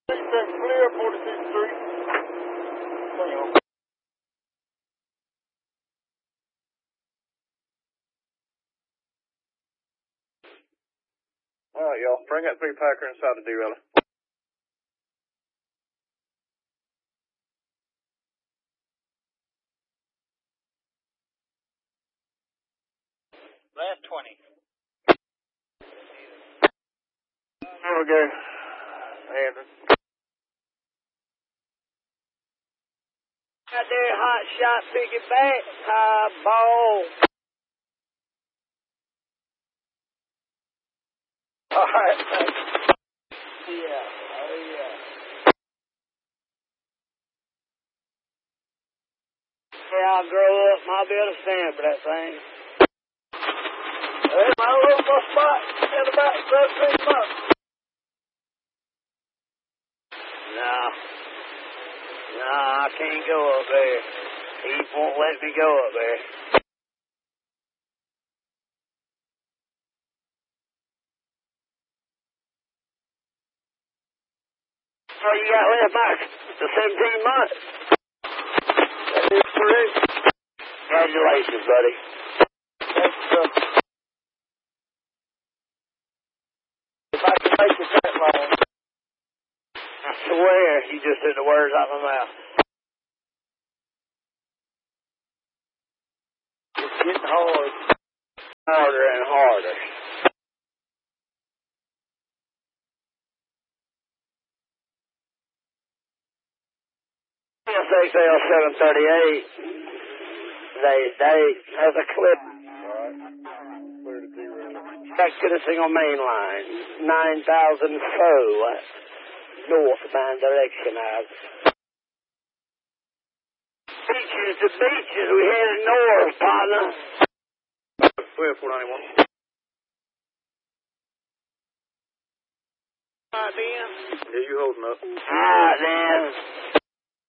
Clear 46th Street. Hang on. All right, y'all. Bring that 3-packer inside the derailleur. Last 20. There we go. Andrew. Out there, hot shot, picking back, high ball. All right. Yeah, oh yeah. Yeah, I'll grow up and I'll be able to stand for that thing. There's my little spot in about 13 months. No, I can't go up there. He won't let me go up there. Oh, you got left back to 17 months. That is correct. Congratulations, buddy. If I can make it that long, I swear you just took the words out of my mouth. It's getting hard. Harder and harder. SXL 738. They has a clip. Clear the derailleur. Back to the single main line. 9,000 foot. Northbound direction. Beaches to beaches. We headed north, partner. Clear 491. All right, then. Yeah, you holding up. All right, then.